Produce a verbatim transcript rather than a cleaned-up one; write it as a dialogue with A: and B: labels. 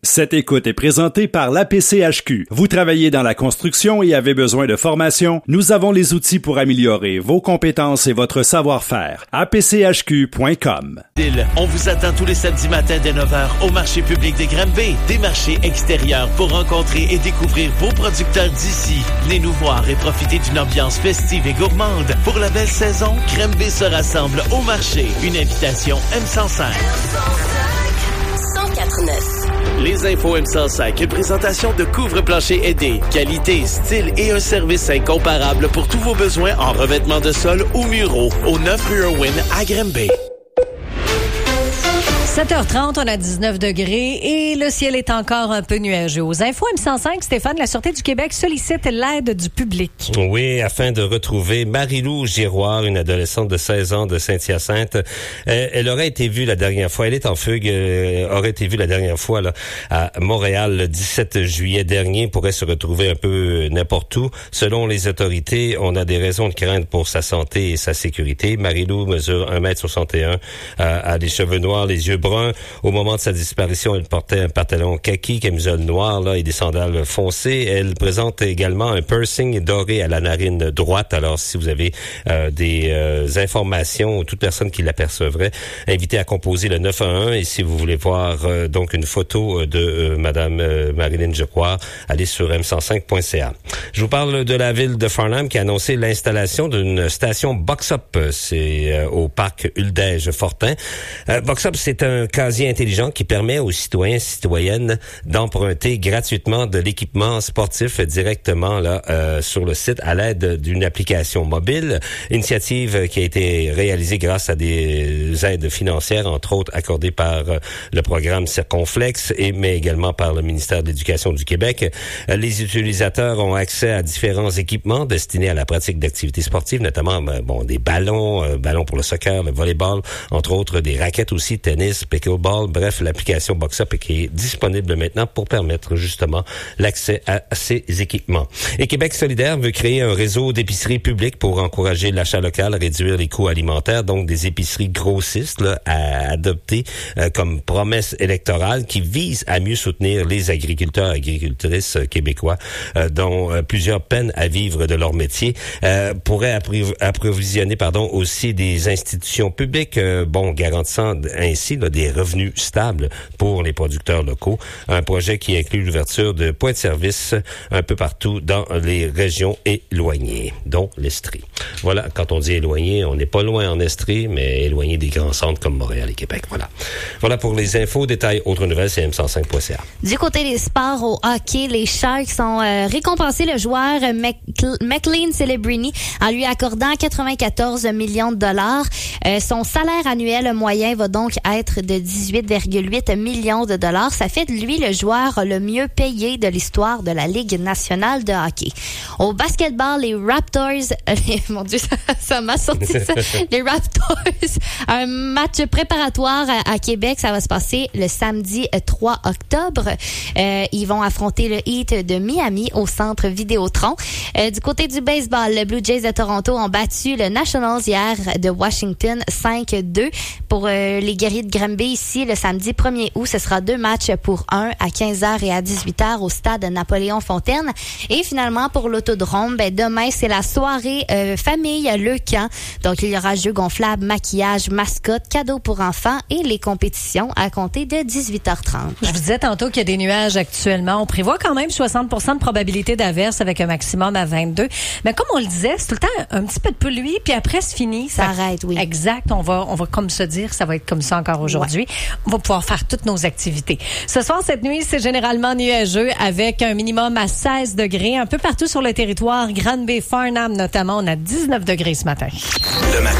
A: Cette écoute est présentée par l'A P C H Q. Vous travaillez dans la construction et avez besoin de formation? Nous avons les outils pour améliorer vos compétences et votre savoir-faire. A P C H Q point com.
B: On vous attend tous les samedis matins dès neuf heures au marché public des Granby. Des marchés extérieurs pour rencontrer et découvrir vos producteurs d'ici. Venez nous voir et profiter d'une ambiance festive et gourmande. Pour la belle saison, Granby se rassemble au marché. Une invitation M cent cinq. cent quatre neuf. Les infos M cent cinq, une présentation de couvre-plancher aidé. Qualité, style et un service incomparable pour tous vos besoins en revêtement de sol ou muraux. Au neuf rue Irwin à Granby.
C: sept heures trente, on a dix-neuf degrés et le ciel est encore un peu nuageux. Aux infos M cent cinq, Stéphane, la Sûreté du Québec sollicite l'aide du public.
D: Oui, afin de retrouver Marie-Lou Giroir, une adolescente de seize ans de Saint-Hyacinthe. Euh, elle aurait été vue la dernière fois, elle est en fugue, euh, aurait été vue la dernière fois là à Montréal le dix-sept juillet dernier, pourrait se retrouver un peu n'importe où. Selon les autorités, on a des raisons de crainte pour sa santé et sa sécurité. Marie-Lou mesure un mètre soixante et un, euh, a des cheveux noirs, les yeux brun. Au moment de sa disparition, elle portait un pantalon kaki, camisole noire là, et des sandales foncées. Elle présente également un piercing doré à la narine droite. Alors, si vous avez euh, des euh, informations ou toute personne qui l'apercevrait, invitez à composer le neuf un un. Et si vous voulez voir euh, donc une photo de euh, Madame euh, Marilyn Giroir, allez sur m cent cinq point c a. Je vous parle de la ville de Farnham qui a annoncé l'installation d'une station Box-Up. C'est euh, au parc Uldège-Fortin. Euh, Box-Up, c'est un un casier intelligent qui permet aux citoyens et citoyennes d'emprunter gratuitement de l'équipement sportif directement là euh, sur le site à l'aide d'une application mobile. Initiative qui a été réalisée grâce à des aides financières, entre autres accordées par euh, le programme Circonflex et mais également par le ministère de l'Éducation du Québec. Euh, les utilisateurs ont accès à différents équipements destinés à la pratique d'activités sportives, notamment euh, bon des ballons, euh, ballons pour le soccer, le volleyball, entre autres des raquettes aussi, tennis, pickleball, bref, l'application Box-Up qui est disponible maintenant pour permettre justement l'accès à ces équipements. Et Québec solidaire veut créer un réseau d'épiceries publiques pour encourager l'achat local, réduire les coûts alimentaires, donc des épiceries grossistes là, à adopter euh, comme promesse électorale qui vise à mieux soutenir les agriculteurs et agricultrices québécois euh, dont euh, plusieurs peinent à vivre de leur métier, euh, pourrait appro- approvisionner pardon aussi des institutions publiques, euh, bon garantissant ainsi là, des revenus stables pour les producteurs locaux. Un projet qui inclut l'ouverture de points de service un peu partout dans les régions éloignées, dont l'Estrie. Voilà, quand on dit éloigné, on n'est pas loin en Estrie, mais éloigné des grands centres comme Montréal et Québec. Voilà. Voilà pour les infos, détails, autres nouvelles, c'est m cent cinq point c a.
E: Du côté des sports au hockey, les Sharks ont euh, récompensé le joueur Mc... McLean Celebrini en lui accordant quatre-vingt-quatorze millions de dollars. Euh, son salaire annuel moyen va donc être de dix-huit virgule huit millions de dollars. Ça fait de lui le joueur le mieux payé de l'histoire de la Ligue nationale de hockey. Au basketball, les Raptors, euh, les, mon Dieu, ça, ça m'a sorti ça. Les Raptors, un match préparatoire à, à Québec, ça va se passer le samedi trois octobre. Euh, ils vont affronter le Heat de Miami au centre Vidéotron. Euh, du côté du baseball, les Blue Jays de Toronto ont battu le Nationals hier de Washington cinq deux. Pour euh, les guerriers de Granby ici, le samedi premier août, ce sera deux matchs pour un à quinze heures et à dix-huit heures au stade Napoléon-Fontaine. Et finalement, pour l'autodrome, ben, demain, c'est la soirée euh, famille Le Camp. Donc, il y aura jeux gonflables, maquillage, mascotte, cadeaux pour enfants et les compétitions à compter de dix-huit heures trente.
C: Je vous disais tantôt qu'il y a des nuages actuellement. On prévoit quand même soixante pour cent de probabilité d'averse avec un maximum à vingt-deux. Mais comme on le disait, c'est tout le temps un petit peu de pluie, puis après, c'est fini.
E: Ça, ça arrête, oui.
C: Exact. On va, on va comme se dire, ça va être comme ça encore aujourd'hui. Ouais. On va pouvoir faire toutes nos activités. Ce soir, cette nuit, c'est généralement nuageux avec un minimum à seize degrés. Un peu partout sur le territoire, Granby, Farnham notamment, on a dix-neuf degrés ce matin. Le matin.